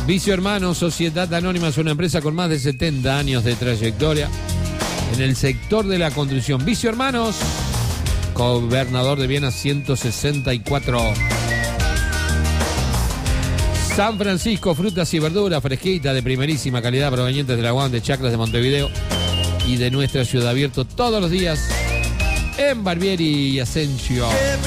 Vicio Hermanos, Sociedad Anónima, es una empresa con más de 70 años de trayectoria en el sector de la construcción. Vicio Hermanos, Gobernador de Viena 164. San Francisco, frutas y verduras fresquitas de primerísima calidad provenientes del aguante de Chacras de Montevideo y de nuestra ciudad, abierto todos los días en Barbieri y Asensio.